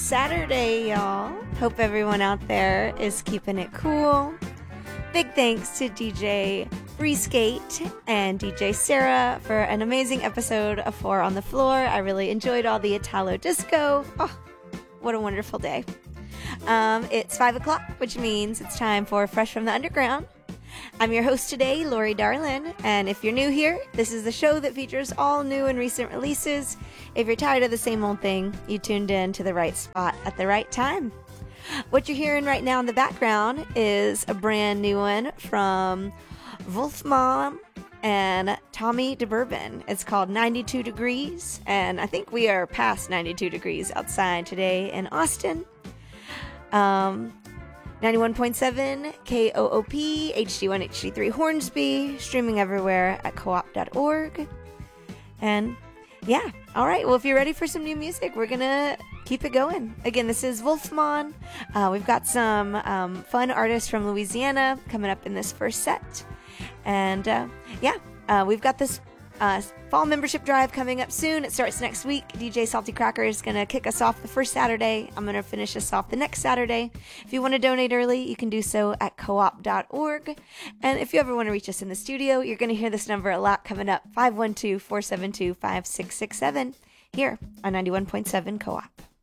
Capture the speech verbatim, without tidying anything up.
Saturday, y'all. Hope everyone out there is keeping it cool. Big thanks to D J Breeskate and D J Sarah for an amazing episode of Four on the Floor. I really enjoyed all the Italo disco. Oh, what a wonderful day. Um, it's five o'clock, which means it's time for Fresh from the Underground. I'm your host today, Lori Darlin, and if you're new here, this is the show that features all new and recent releases. If you're tired of the same old thing, you tuned in to the right spot at the right time. What you're hearing right now in the background is a brand new one from Wolfmom and Tommy DeBourbon. It's called ninety-two degrees, and I think we are past ninety-two degrees outside today in Austin. Um... ninety-one point seven K O O P, H D one, H D three Hornsby, streaming everywhere at co op dot org. And yeah, all right. Well, if you're ready for some new music, we're going to keep it going. Again, this is Wolfmon. Uh, we've got some um, fun artists from Louisiana coming up in this first set. And uh, yeah, uh, we've got this Uh, fall membership drive coming up soon. It starts next week. D J Salty Cracker is going to kick us off the first Saturday. I'm going to finish us off the next Saturday. If you want to donate early, you can do so at co op dot org. And if you ever want to reach us in the studio, you're going to hear this number a lot coming up, five one two, four seven two, five six six seven, here on ninety-one point seven Co-op.